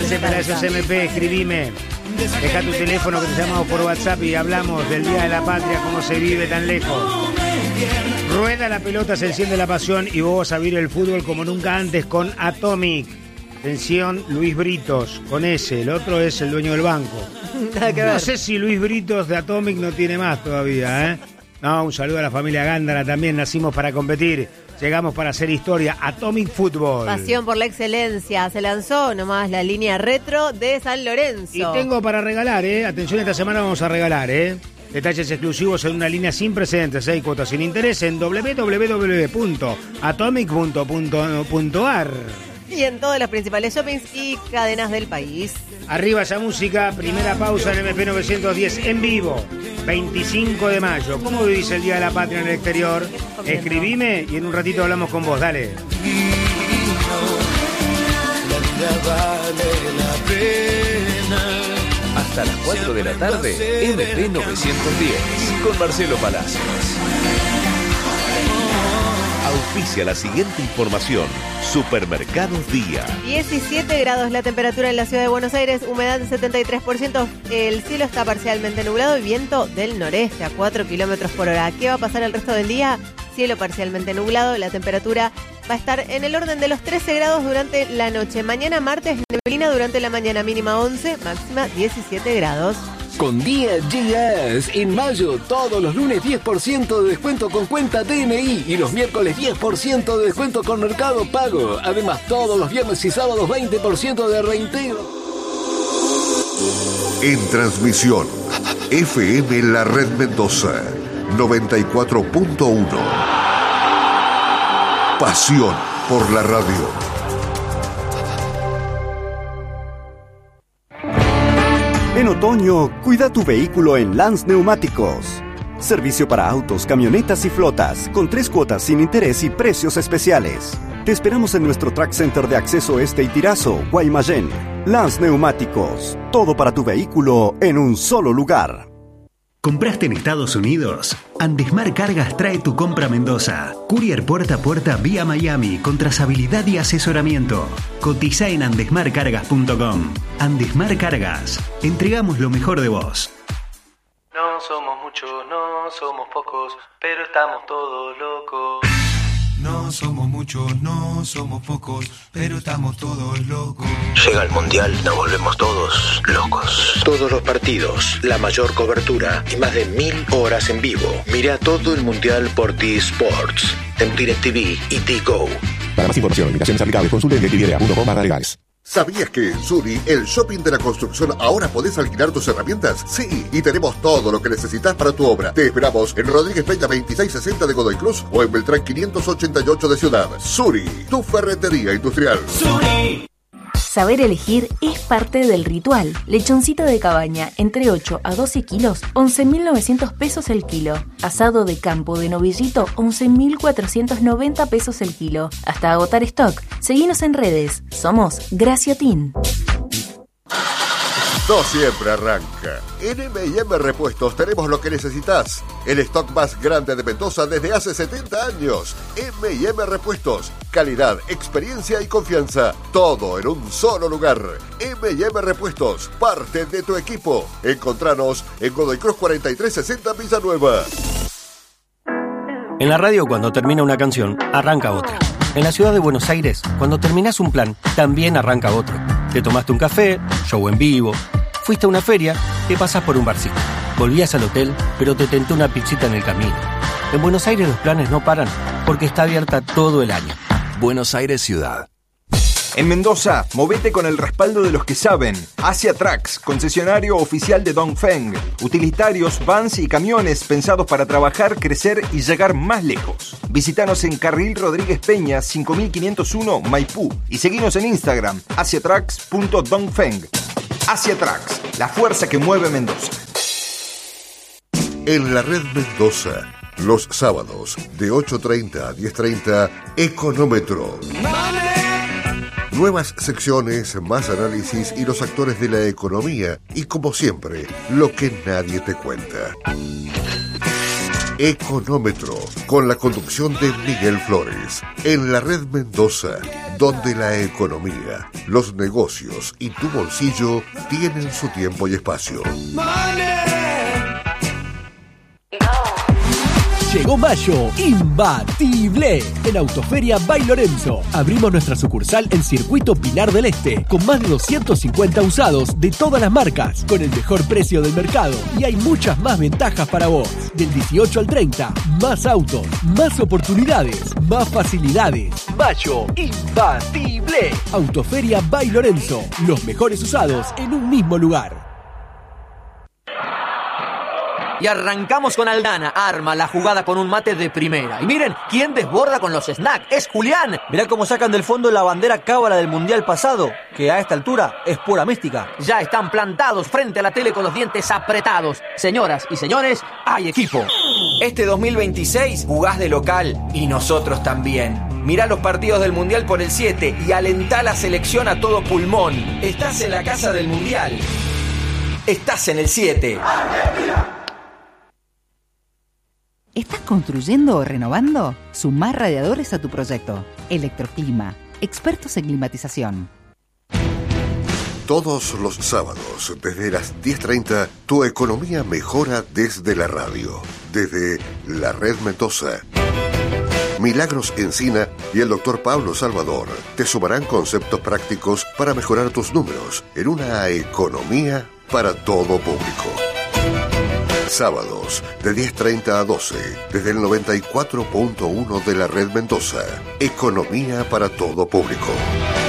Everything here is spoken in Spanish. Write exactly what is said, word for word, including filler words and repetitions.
Marce Palacios M P, escribime. Deja tu teléfono que te llamamos por WhatsApp y hablamos del Día de la Patria, cómo se vive tan lejos. Rueda la pelota, se enciende la pasión y vos vas a vivir el fútbol como nunca antes con Atomic. Atención, Luis Britos, con ese, el otro es el dueño del banco. Nada que ver. No sé si Luis Britos de Atomic no tiene más todavía, ¿eh? No, un saludo a la familia Gándara también, nacimos para competir, llegamos para hacer historia. Atomic Fútbol. Pasión por la excelencia, se lanzó nomás la línea retro de San Lorenzo. Y tengo para regalar, ¿eh? Atención, esta semana vamos a regalar, ¿eh? Detalles exclusivos en una línea sin precedentes, seis cuotas sin interés en doble u doble u doble u punto atomic punto a r. Y en todas las principales shoppings y cadenas del país. Arriba esa música, primera pausa en M P novecientos diez en vivo, veinticinco de mayo. ¿Cómo vivís el Día de la Patria en el exterior? Escribime y en un ratito hablamos con vos, dale. Hasta las cuatro de la tarde, M P novecientos diez, con Marcelo Palacios. Auspicia la siguiente información. Supermercados Día. diecisiete grados la temperatura en la ciudad de Buenos Aires, humedad del setenta y tres por ciento, el cielo está parcialmente nublado y viento del noreste a cuatro kilómetros por hora. ¿Qué va a pasar el resto del día? Cielo parcialmente nublado, la temperatura va a estar en el orden de los trece grados durante la noche. Mañana martes, neblina durante la mañana, mínima once, máxima diecisiete grados. Con Día G S, en mayo, todos los lunes diez por ciento de descuento con cuenta D N I y los miércoles diez por ciento de descuento con Mercado Pago. Además, todos los viernes y sábados veinte por ciento de reintegro. En transmisión, F M La Red Mendoza, noventa y cuatro punto uno. Pasión por la radio. En otoño, cuida tu vehículo en Lance Neumáticos. Servicio para autos, camionetas y flotas, con tres cuotas sin interés y precios especiales. Te esperamos en nuestro Track Center de Acceso Este y Tirazo, Guaymallén. Lance Neumáticos, todo para tu vehículo en un solo lugar. ¿Compraste en Estados Unidos? Andesmar Cargas trae tu compra a Mendoza. Courier puerta a puerta vía Miami con trazabilidad y asesoramiento. Cotiza en andesmar cargas punto com. Andesmar Cargas. Entregamos lo mejor de vos. No somos muchos, no somos pocos, pero estamos todos locos. No somos muchos, no somos pocos, pero estamos todos locos. Llega el Mundial, nos volvemos todos locos. Todos los partidos, la mayor cobertura y más de mil horas en vivo. Mira todo el Mundial por T-Sports, en DirecTV y T-Go. Para más información, invitaciones aplicables, consulte en directvidea punto com barra legales. ¿Sabías que en Suri, el shopping de la construcción, ahora podés alquilar tus herramientas? Sí, y tenemos todo lo que necesitas para tu obra. Te esperamos en Rodríguez Peña veintiséis sesenta de Godoy Cruz o en Beltrán quinientos ochenta y ocho de Ciudad. Suri, tu ferretería industrial. Suri. Saber elegir es parte del ritual. Lechoncito de cabaña, entre ocho a doce kilos, once mil novecientos pesos el kilo. Asado de campo de novillito, once mil cuatrocientos noventa pesos el kilo. Hasta agotar stock. Seguinos en redes. Somos Graciotin. No siempre arranca. En M y M Repuestos tenemos lo que necesitas. El stock más grande de Mendoza desde hace setenta años. M y M Repuestos. Calidad, experiencia y confianza. Todo en un solo lugar. M y M Repuestos. Parte de tu equipo. Encontranos en Godoy Cruz cuarenta y tres sesenta Villanueva. En la radio, cuando termina una canción, arranca otra. En la ciudad de Buenos Aires, cuando terminás un plan, también arranca otro. Te tomaste un café, show en vivo, fuiste a una feria, te pasás por un barcito. Volvías al hotel, pero te tentó una pizzita en el camino. En Buenos Aires los planes no paran, porque está abierta todo el año. Buenos Aires Ciudad. En Mendoza, movete con el respaldo de los que saben. Asia Trucks, concesionario oficial de Dongfeng. Utilitarios, vans y camiones pensados para trabajar, crecer y llegar más lejos. Visítanos en Carril Rodríguez Peña, cinco mil quinientos uno, Maipú. Y seguinos en Instagram, asia trucks punto dongfeng. Asia Trucks, la fuerza que mueve Mendoza. En la red Mendoza, los sábados de ocho treinta a diez treinta, Económetro. Nuevas secciones, más análisis y los actores de la economía. Y como siempre, lo que nadie te cuenta. Económetro, con la conducción de Miguel Flores, en la Red Mendoza, donde la economía, los negocios y tu bolsillo tienen su tiempo y espacio. Llegó mayo, imbatible. En Autoferia by Lorenzo. Abrimos nuestra sucursal en Circuito Pilar del Este, con más de doscientos cincuenta usados de todas las marcas, con el mejor precio del mercado. Y hay muchas más ventajas para vos. Del dieciocho al treinta, más autos, más oportunidades, más facilidades. Mayo, imbatible. Autoferia by Lorenzo. Los mejores usados en un mismo lugar. Y arrancamos con Aldana, arma la jugada con un mate de primera. Y miren, ¿quién desborda con los snacks? ¡Es Julián! Mirá cómo sacan del fondo la bandera cábala del Mundial pasado, que a esta altura es pura mística. Ya están plantados frente a la tele con los dientes apretados. Señoras y señores, hay equipo. Este dos mil veintiséis jugás de local y nosotros también. Mirá los partidos del Mundial por el siete y alentá la selección a todo pulmón. Estás en la casa del Mundial. Estás en el siete. ¿Estás construyendo o renovando? Sumá radiadores a tu proyecto. Electroclima, expertos en climatización. Todos los sábados, desde las diez treinta, tu economía mejora desde la radio. Desde la Red Mendoza. Milagros Encina y el doctor Pablo Salvador te sumarán conceptos prácticos para mejorar tus números en una economía para todo público. Sábados, de diez treinta a doce, desde el noventa y cuatro punto uno de la Red Mendoza. Economía para todo público.